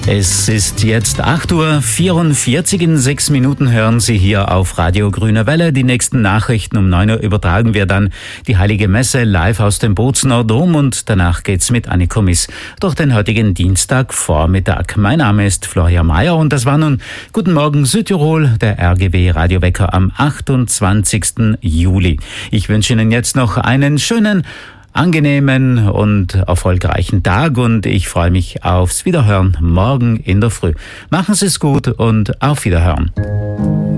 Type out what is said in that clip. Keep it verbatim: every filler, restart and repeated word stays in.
Es ist jetzt acht Uhr vierundvierzig. In sechs Minuten hören Sie hier auf Radio Grüne Welle die nächsten Nachrichten. Um neun Uhr übertragen wir dann die Heilige Messe live aus dem Bozener Dom und danach geht's mit Anniko Miss durch den heutigen Dienstagvormittag. Mein Name ist Florian Mayer und das war nun Guten Morgen Südtirol, der R G W Radiowecker am achtundzwanzigsten Juli. Ich wünsche Ihnen jetzt noch einen schönen, angenehmen und erfolgreichen Tag und ich freue mich aufs Wiederhören morgen in der Früh. Machen Sie es gut und auf Wiederhören.